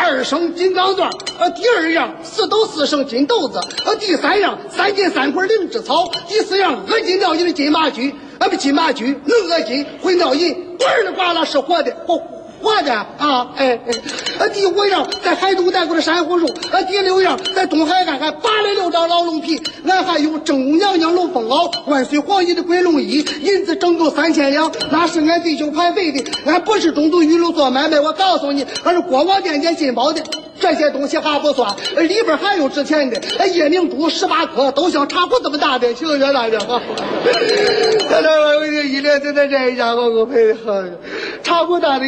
2升金刚钻，第2样4斗4升金豆子，第3样3斤3块灵芝草，第4样鹅筋料理的金马驹，金马驹能鹅筋会尿银，滚的呱啦是活的。活的啊，第5样在海东带过的珊瑚树，第6样在东海岸还拔了6张老龙皮，俺还有正宫娘娘龙凤袄，万岁皇帝的龟龙衣，银子整够3000两，那是俺弟兄排费的，俺不是中途鱼路做买卖，我告诉你，俺是国王殿新包的。这些东西还不算，里边还有值钱的夜明珠18颗，都像茶壶这么大的，行了大的哈。我一连就在这一家给我赔的，茶壶大的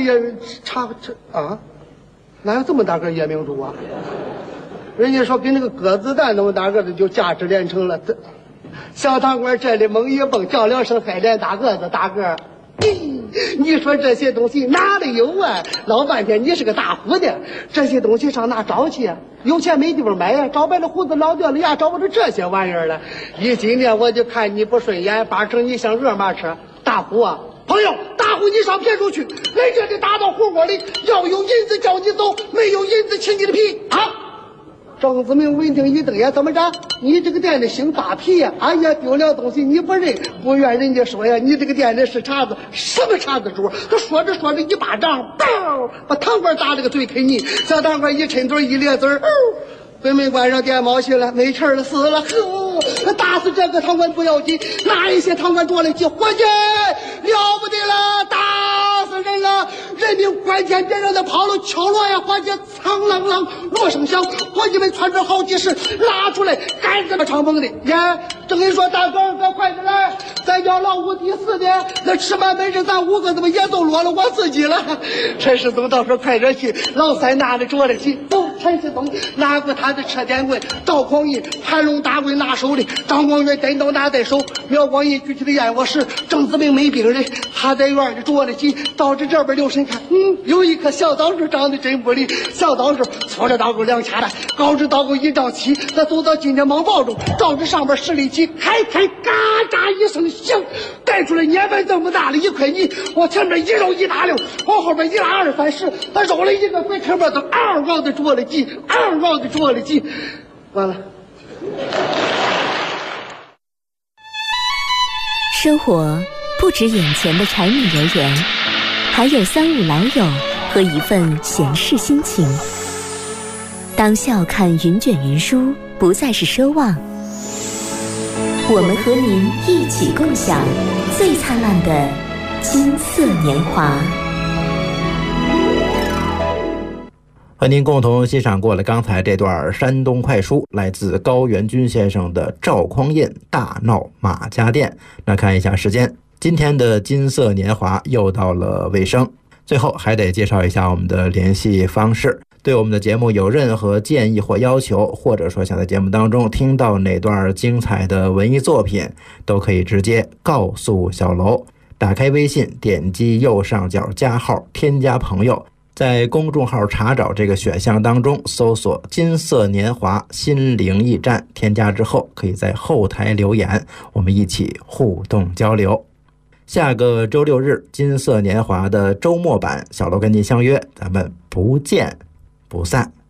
哪有这么大个夜明珠啊？人家说比那个鸽子蛋那么大个的就价值连城了。小堂馆这里猛一蹦叫2声，还连大个子大个。你说这些东西哪里有啊？老半天你是个大户的，这些东西上哪找去啊？有钱没地方买呀，找白了胡子老掉了牙，找不着这些玩意儿了。今天我就看你不顺眼，八成你想饿马吃。大户啊，朋友，大户你上别处去，来这里打到火锅里，要有银子叫你走，没有银子请你的皮啊！张子明闻听一瞪眼，怎么着？你这个店里姓大皮呀？哎呀，丢了东西你不认，不愿人家说呀，你这个店里是茬子，什么茬子主？他说着说着一巴掌，把堂官打了个嘴啃泥。小堂官一抻嘴一咧嘴，北门关上电毛去了，没气了，死了。打死这个堂官不要紧，那一些堂官捉了起，伙计了不得了，打死人了！人命关天，别让他跑了，敲锣呀，伙计，苍啷啷，锣声响，伙计们穿着好几十，拉出来，赶这个长棚的呀！正跟说大哥，快点来，咱叫老五第4的，那吃饭本事咱5个怎么也都落了我自己了？陈世宗倒说快点去，老三拿着着了去，走，陈世宗拿过他的车点棍，赵匡胤盘龙大棍拿手里，张光远单刀拿在手，苗光义举起了燕窝石，郑子明没病人，他在院里着了急，到这边留神看，有一棵小枣树长得真不离，小枣树搓着刀钩2掐的，高着刀钩1丈7，他走到金天芒抱中，照着上边10里起，开嘎喳一声响，带出来年份这么大的一块泥，往前面一揉一大溜，往后边一拉2、3、10，他揉了一个鬼坑吧，都嗷嗷的着了急，嗷嗷的着了急，完了。 生活不止眼前的柴米油盐，还有3、5老友和一份闲适心情。当笑看云卷云舒不再是奢望，我们和您一起共享最灿烂的金色年华。 和您共同欣赏过了刚才这段山东快书，来自高元军先生的《赵匡胤大闹马家店》。那看一下时间，今天的金色年华又到了尾声，最后还得介绍一下我们的联系方式。对我们的节目有任何建议或要求，或者说想在节目当中听到哪段精彩的文艺作品，都可以直接告诉小楼。打开微信，点击右上角加号，添加朋友，在公众号查找这个选项当中搜索金色年华心灵驿站，添加之后可以在后台留言，我们一起互动交流。下个周6日金色年华的周末版，小楼跟您相约，咱们不见不散。